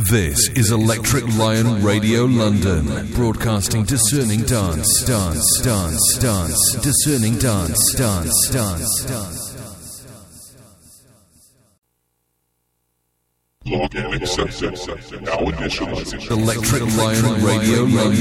This is Electric Lion Radio London, broadcasting discerning dance, discerning dance. Login accepted. Now initializing. Electric Lion Radio London.